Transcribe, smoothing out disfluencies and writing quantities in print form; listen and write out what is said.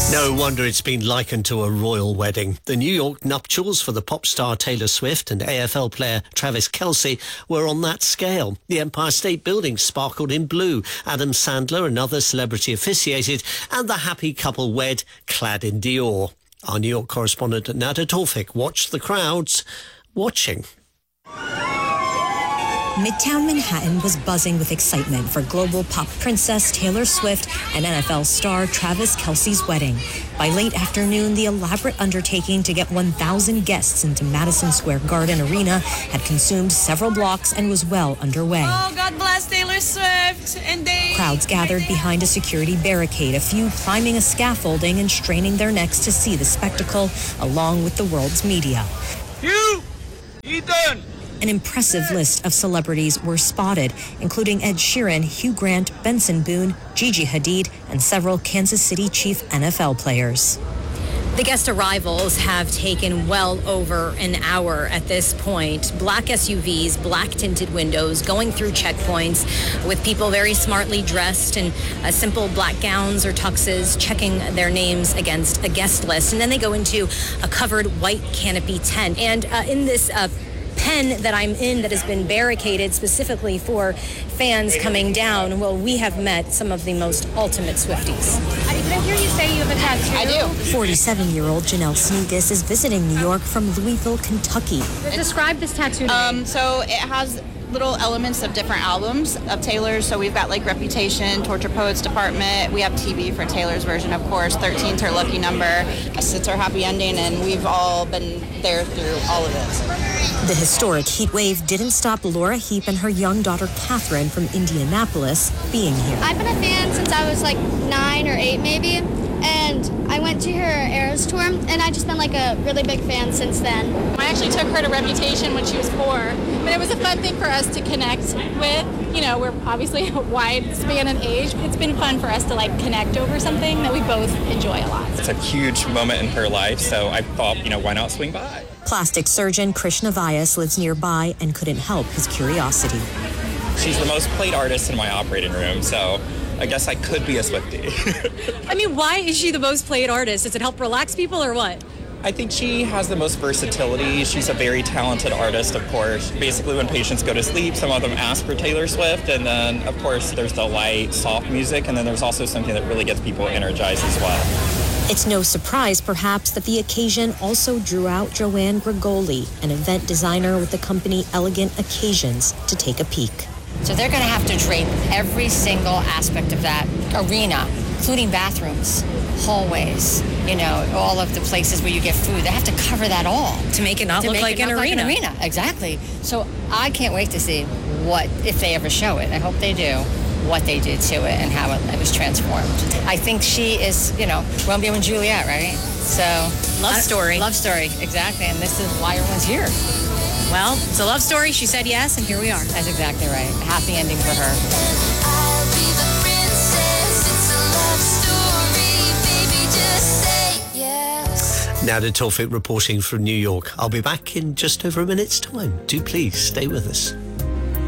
No wonder it's been likened to a royal wedding. The New York nuptials for the pop star Taylor Swift and AFL player Travis Kelce were on that scale. The Empire State Building sparkled in blue. Adam Sandler, another celebrity, officiated, and the happy couple wed clad in Dior. Our New York correspondent Nada Tawfik watched the crowds watching. Midtown Manhattan was buzzing with excitement for global pop princess Taylor Swift and NFL star Travis Kelce's wedding. By late afternoon, the elaborate undertaking to get 1,000 guests into Madison Square Garden Arena had consumed several blocks and was well underway. Oh, God bless Taylor Swift. Crowds gathered behind a security barricade, a few climbing a scaffolding and straining their necks to see the spectacle, along with the world's media. Ethan! An impressive list of celebrities were spotted, including Ed Sheeran, Hugh Grant, Benson Boone, Gigi Hadid, and several Kansas City Chiefs NFL players. The guest arrivals have taken well over an hour at this point. Black SUVs, black tinted windows, going through checkpoints with people very smartly dressed in simple black gowns or tuxes, checking their names against a guest list. And then they go into a covered white canopy tent. And in this pen that I'm in that has been barricaded specifically for fans coming down, well, we have met some of the most ultimate Swifties. Did I hear you say you have a tattoo? I do. 47-year-old Janelle Sneakus is visiting New York from Louisville, Kentucky. Describe this tattoo to me. So it has little elements of different albums of Taylor's. So we've got like Reputation, Torture Poets Department. We have TV for Taylor's version, of course. 13's her lucky number. It's her happy ending, and we've all been there through all of this. The historic heat wave didn't stop Laura Heap and her young daughter Catherine from Indianapolis being here. I've been a fan since I was like 9 or 8 maybe, and I went to her Eras tour, and I've just been like a really big fan since then. I actually took her to Reputation when she was 4, but it was a fun thing for us to connect with. You know, we're obviously a wide span in age. It's been fun for us to like connect over something that we both enjoy a lot. It's a huge moment in her life, so I thought, why not swing by? Plastic surgeon Krishna Vyas lives nearby and couldn't help his curiosity. She's the most played artist in my operating room, so I guess I could be a Swiftie. Why is she the most played artist? Does it help relax people or what? I think she has the most versatility. She's a very talented artist, of course. Basically, when patients go to sleep, some of them ask for Taylor Swift, and then, of course, there's the light, soft music, and then there's also something that really gets people energized as well. It's no surprise, perhaps, that the occasion also drew out Joanne Grigoli, an event designer with the company Elegant Occasions, to take a peek. So they're going to have to drape every single aspect of that arena, including bathrooms, hallways, all of the places where you get food. They have to cover that all. To make it not look like an arena. Exactly. So I can't wait to see what, if they ever show it, I hope they do, what they did to it and how it was transformed. I think she is, Romeo and Juliet, right? So Love story. Love story, exactly. And this is why everyone's here. Well, it's a love story. She said yes, and here we are. That's exactly right. A happy ending for her. Nada Tawfik reporting from New York. I'll be back in just over a minute's time. Do please stay with us.